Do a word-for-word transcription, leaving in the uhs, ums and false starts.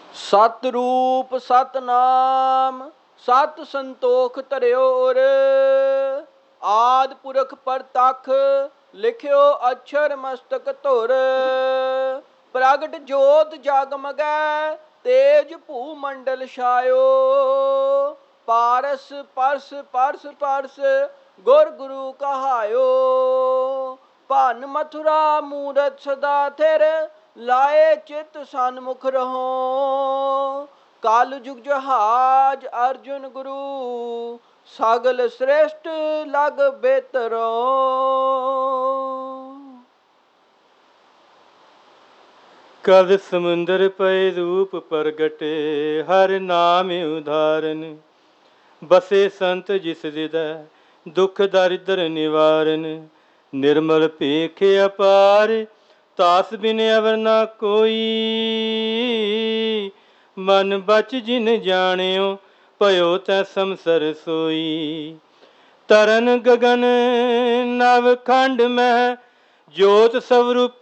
ਸਤਿਰੂਪ ਸਤਨਾਮ ਸਤ ਸੰਤੋਖ ਧਰਿਓਰ। ਆਦਿ ਪੁਰਖ ਪ੍ਰਤੱਖ ਲਿਖਿਓ ਅਛਰ ਮਸਤਕ ਧੁਰ। ਪ੍ਰਗਟ ਜੋਤ ਜਗਮਗੈ ਤੇਜ ਭੂ ਮੰਡਲ ਛਾਇਓ। ਪਾਰਸ ਪਰਸ ਪਰਸ ਪਰਸ ਗੁਰ ਗੁਰੂ ਕਹਾਇਓ। ਭੰਨ ਮਥੁਰਾ ਮੂਰਤ ਸਦਾ ਥਿਰ ਲਾਏ ਚਿਤ ਸਨਮੁਖ ਰਹੋ। ਕਲ ਜੁਗ ਜਹਾਜ ਅਰਜੁਨ ਗੁਰੂ ਸਗਲ ਸ੍ਰੇਸ਼ਟ ਲਗ ਬੇਤਰੋ। ਕਲ ਸਮੁੰਦਰ ਪਏ ਰੂਪ ਪ੍ਰਗਟੇ ਹਰ ਨਾਮ ਉਦਾਰਨ। ਬਸੇ ਸੰਤ ਜਿਸ ਹਿਰਦੈ ਦੁਖ ਦਰਿਦਰ ਨਿਵਾਰਨ। ਨਿਰਮਲ ਭੇਖ ਅਪਾਰ ਤਾਸ ਬਿਨ ਅਵਰ ਨਾ ਕੋਈ। ਮਨ ਬਚ ਜਿਨ ਜਾਣਿਓ ਭਇਓ ਤੈ ਸੰਸਰ ਸੋਈ। ਤਰਨ ਗਗਨ ਨਵ ਖੰਡ ਮਹਿ ਜੋਤ ਸਵਰੂਪੀ